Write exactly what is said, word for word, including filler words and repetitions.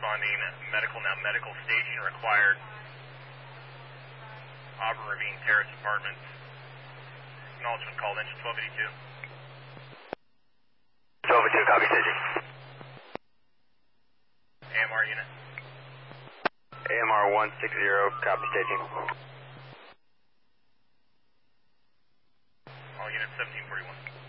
responding medical now. Medical station required. Auburn Ravine Terrace Apartments. Acknowledgement called engine twelve eighty-two. twelve eighty-two, copy staging. A M R unit. A M R one sixty, copy staging. All units seventeen forty-one.